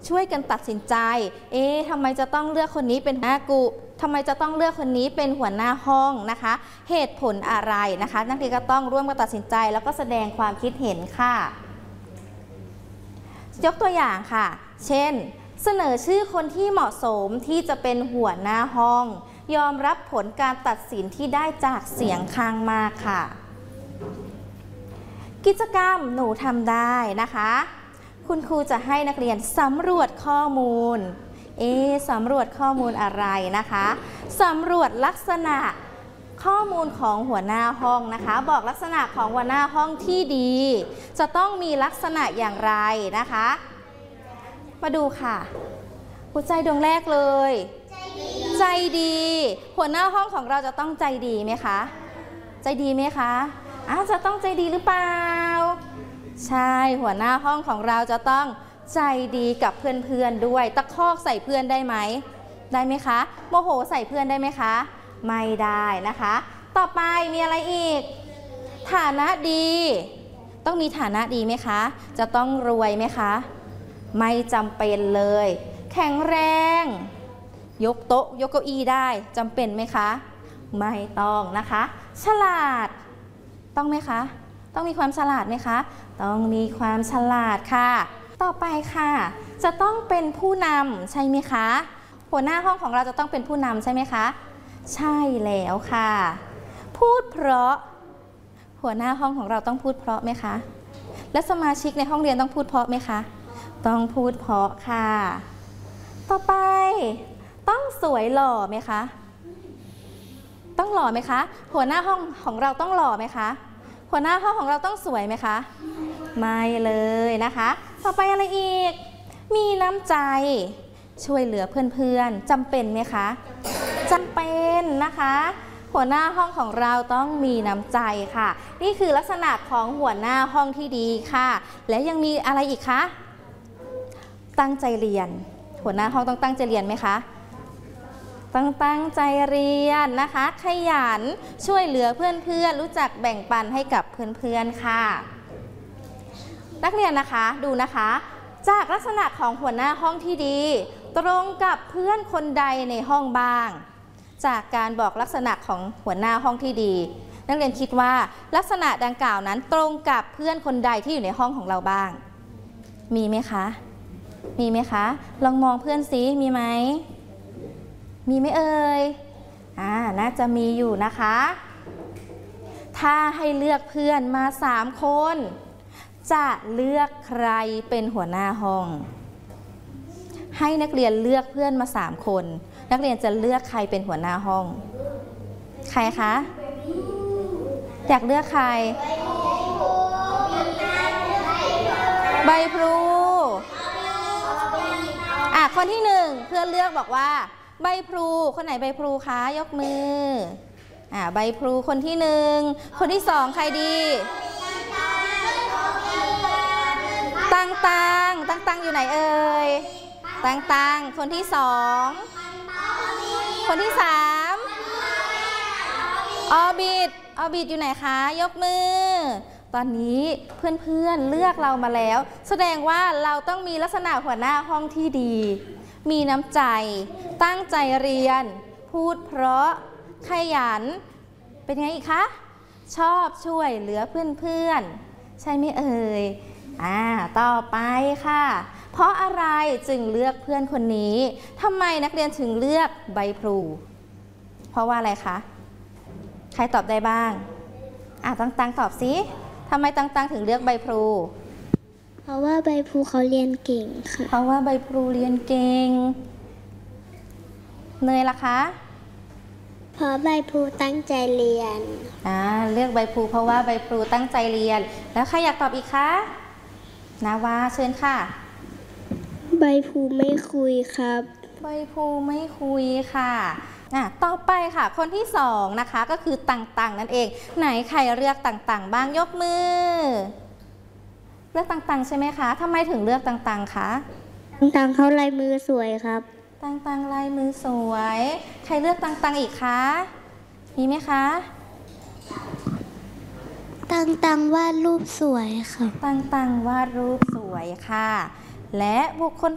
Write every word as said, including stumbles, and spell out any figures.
ช่วยกันตัดสินใจเอ๊ะทำไมจะต้องเลือกคนนี้เป็นหัวหน้ากุทำไมจะต้องเลือกคนนี้เป็นหัวหน้าห้องนะคะเหตุผลอะไรนะคะนักเรียนก็ต้องร่วมกันตัดสินใจแล้วก็แสดงความคิดเห็นค่ะยกตัวอย่างค่ะเช่นเสนอชื่อคนที่เหมาะสมที่จะเป็นหัวหน้าห้องยอมรับผลการตัดสินที่ได้จากเสียงข้างมากค่ะกิจกรรมหนูทำได้นะคะคุณครูจะให้นักเรียนสำรวจข้อมูลเอ๊ะสำรวจข้อมูลอะไรนะคะสำรวจลักษณะข้อมูลของหัวหน้าห้องนะคะบอกลักษณะของหัวหน้าห้องที่ดีจะต้องมีลักษณะอย่างไรนะคะมาดูค่ะหัวใจดวงแรกเลยใจดีหัวหน้าห้องของเราจะต้องใจดีไหมคะใจดีไหมคะอ้าวจะต้องใจดีหรือเปล่าใช่หัวหน้าห้องของเราจะต้องใจดีกับเพื่อนๆด้วยตะคอกใส่เพื่อนได้ไหมได้ไหมคะโมโหใส่เพื่อนได้ไหมคะไม่ได้นะคะต่อไปมีอะไรอีกฐานะดีต้องมีฐานะดีไหมคะจะต้องรวยไหมคะไม่จำเป็นเลยแข็งแรงยกโต๊ะยกเก้าอี้ได้จำเป็นไหมคะไม่ต้องนะคะฉลาดต้องไหมคะต้องมีความฉลาดไหมคะต้องมีความฉลาดค่ะต่อไปค่ะจะต้องเป็นผู้นำใช่ไหมคะหัวหน้าห้องของเราจะต้องเป็นผู้นำใช่ไหมคะใช่แล้วค่ะพูดเพราะหัวหน้าห้องของเราต้องพูดเพราะไหมคะและสมาชิกในห้องเรียนต้องพูดเพราะไหมคะต้องพูดเพราะค่ะต่อไปต้องสวยหล่อไหมคะต้องหล่อไหมคะหัวหน้าห้องของเราต้องหล่อไหมคะหัวหน้าห้องของเราต้องสวยไหมคะไม่เลยนะคะต่อไปอะไรอีกมีน้ำใจช่วยเหลือเพื่อนๆจำเป็นไหมคะจำเป็นนะคะหัวหน้าห้องของเราต้องมีน้ำใจค่ะนี่คือลักษณะของหัวหน้าห้องที่ดีค่ะและยังมีอะไรอีกคะตั้งใจเรียนหัวหน้าห้องต้องตั้งใจเรียนไหมคะต้องตั้งใจเรียนนะคะขยันช่วยเหลือเพื่อนๆรู้จักแบ่งปันให้กับเพื่อนๆค่ะนักเรียนนะคะดูนะคะจากลักษณะของหัวหน้าห้องที่ดีตรงกับเพื่อนคนใดในห้องบ้างจากการบอกลักษณะของหัวหน้าห้องที่ดีนักเรียนคิดว่าลักษณะดังกล่าวนั้นตรงกับเพื่อนคนใดที่อยู่ในห้องของเราบ้างมีไหมคะมีไหมคะลองมองเพื่อนซิมีไหมมีไหมเอ่ยอ่าน่าจะมีอยู่นะคะถ้าให้เลือกเพื่อนมาสามคนจะเลือกใครเป็นหัวหน้าห้องให้นักเรียนเลือกเพื่อนมาสามคนนักเรียนจะเลือกใครเป็นหัวหน้าห้องใครคะอยากเลือกใครใบพลูอ่ะคนที่หนึ่งเพื่อนเลือกบอกว่าใบพลูคนไหนใบพลูคะยกมืออ่าใบพลูคนที่หนึ่งคนที่สองใครดีตังตังตังตังอยู่ไหนเอ่ยตังตังคนที่สองคนที่สามออบิดออบิดอยู่ไหนคะยกมือตอนนี้เพื่อนๆเลือกเรามาแล้วแสดงว่าเราต้องมีลักษณะหัวหน้าห้องที่ดีมีน้ำใจตั้งใจเรียนพูดเพราะขยันเป็นไงอีกคะชอบช่วยเหลือเพื่อนๆใช่ไหมเอ่ยอ่าต่อไปค่ะเพราะอะไรจึงเลือกเพื่อนคนนี้ทำไมนักเรียนถึงเลือกใบพลูเพราะว่าอะไรคะใครตอบได้บ้างอ่าตังตังตอบสิทำไมตังตังถึงเลือกใบพลูเพราะว่าใบพลูเขาเรียนเก่งค่ะเพราะว่าใบพลูเรียนเก่งเนยล่ะคะเพราะใบพลูตั้งใจเรียนอ่าเลือกใบพลูเพราะว่าใบพลูตั้งใจเรียนแล้วใครอยากตอบอีกคะนาวาเชิญค่ะใบพลูไม่คุยครับใบพลูไม่คุยค่ะอ่ะต่อไปค่ะคนที่สองนะคะก็คือตังๆนั่นเองไหนใครเลือกตังๆบ้างยกมือเลือกตังๆใช่ไหมคะทำไมถึงเลือกตังๆคะตังๆเขาลายมือสวยครับตังๆลายมือสวยใครเลือกตังๆอีกคะมีไหมคะตังๆวาดรูปสวยค่ะตังๆวาดรูปสวยค่ะและบุคคล